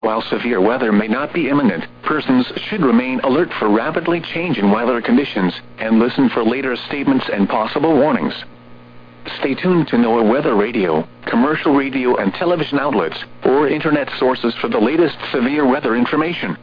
While severe weather may not be imminent, persons should remain alert for rapidly changing weather conditions, and listen for later statements and possible warnings. Stay tuned to NOAA weather radio, commercial radio and television outlets, or internet sources for the latest severe weather information.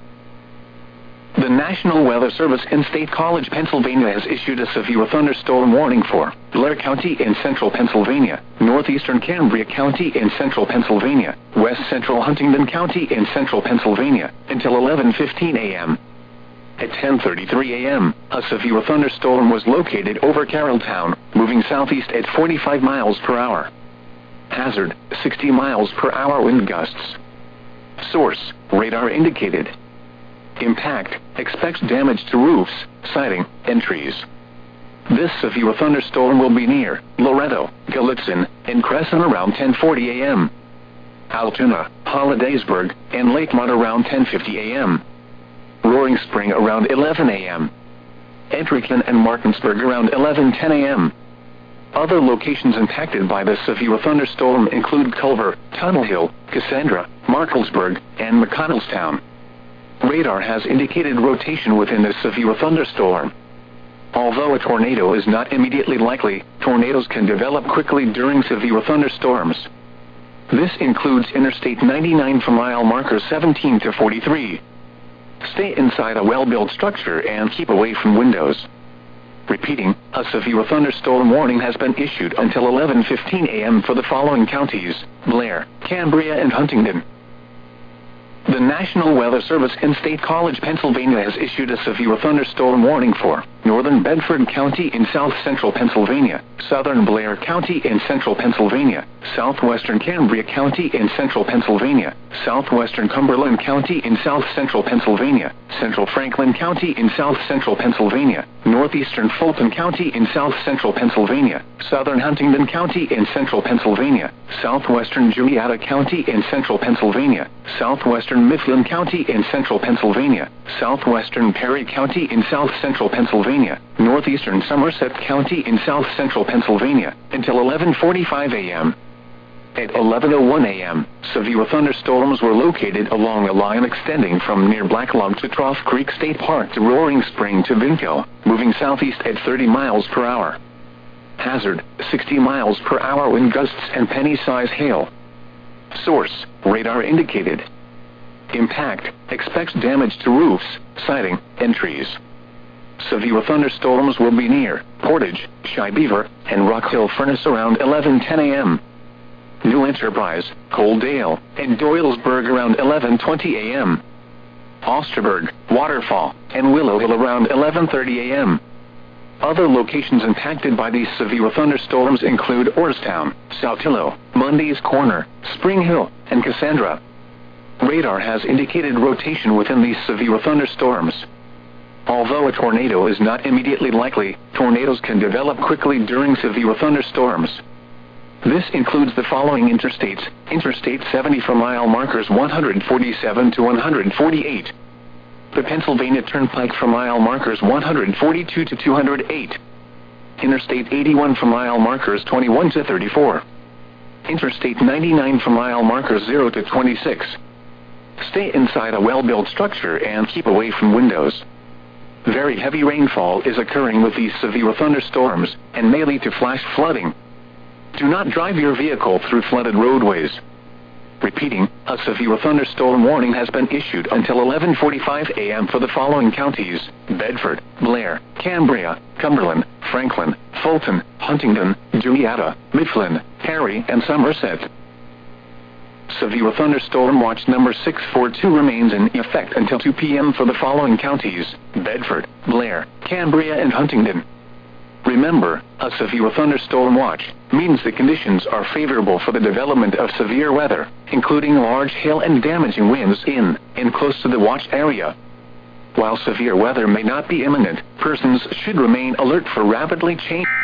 The National Weather Service in State College, Pennsylvania has issued a severe thunderstorm warning for Blair County in central Pennsylvania, northeastern Cambria County in central Pennsylvania, west central Huntingdon County in central Pennsylvania, until 11:15 a.m. At 10:33 a.m., a severe thunderstorm was located over Carrolltown, moving southeast at 45 miles per hour. Hazard, 60 miles per hour wind gusts. Source, radar indicated. Impact, expects damage to roofs, siding, and trees. This severe thunderstorm will be near Loretto, Gallitzin, and Crescent around 10:40 a.m. Altoona, Hollidaysburg, and Lakemont around 10:50 a.m. Roaring Spring around 11 a.m. Entrycon and Martinsburg around 11:10 a.m. Other locations impacted by this severe thunderstorm include Culver, Tunnel Hill, Cassandra, Markelsburg, and McConnellstown. Radar has indicated rotation within this severe thunderstorm. Although a tornado is not immediately likely, tornadoes can develop quickly during severe thunderstorms. This includes Interstate 99 from mile markers 17 to 43. Stay inside a well-built structure and keep away from windows. Repeating, a severe thunderstorm warning has been issued until 11:15 a.m. for the following counties: Blair, Cambria, and Huntingdon. The National Weather Service in State College, Pennsylvania has issued a severe thunderstorm warning for northern Bedford County in south central Pennsylvania, southern Blair County in central Pennsylvania, southwestern Cambria County in central Pennsylvania, southwestern Cumberland County in south central Pennsylvania, central Franklin County in south central Pennsylvania, northeastern Fulton County in south central Pennsylvania, southern Huntingdon County in central Pennsylvania, southwestern Juniata County in central Pennsylvania, southwestern Mifflin County in central Pennsylvania, southwestern Perry County in south central Pennsylvania, northeastern Somerset County in south central Pennsylvania, until 11:45 a.m. At 11:01 a.m., severe thunderstorms were located along a line extending from near Blacklog to Trough Creek State Park to Roaring Spring to Vinco, moving southeast at 30 miles per hour. Hazard, 60 miles per hour wind gusts and penny-size hail. Source, radar indicated. Impact, expects damage to roofs, siding, and trees. Severe thunderstorms will be near Portage, Shibever, and Rock Hill Furnace around 11:10 a.m. New Enterprise, Coaldale, and Doylesburg around 11:20 a.m. Osterburg, Waterfall, and Willow Hill around 11:30 a.m. Other locations impacted by these severe thunderstorms include Orrstown, Saltillo, Mundy's Corner, Spring Hill, and Cassandra. Radar has indicated rotation within these severe thunderstorms. Although a tornado is not immediately likely, tornadoes can develop quickly during severe thunderstorms. This includes the following interstates: Interstate 70 from mile markers 147 to 148. The Pennsylvania Turnpike from mile markers 142 to 208. Interstate 81 from mile markers 21 to 34. Interstate 99 from mile markers 0 to 26. Stay inside a well-built structure and keep away from windows. Very heavy rainfall is occurring with these severe thunderstorms, and may lead to flash flooding. Do not drive your vehicle through flooded roadways. Repeating, a severe thunderstorm warning has been issued until 11:45 a.m. for the following counties: Bedford, Blair, Cambria, Cumberland, Franklin, Fulton, Huntingdon, Juniata, Mifflin, Perry, and Somerset. Severe thunderstorm watch number 642 remains in effect until 2 p.m. for the following counties: Bedford, Blair, Cambria, and Huntingdon. Remember, a severe thunderstorm watch means the conditions are favorable for the development of severe weather, including large hail and damaging winds in and close to the watch area. While severe weather may not be imminent, persons should remain alert for rapidly changing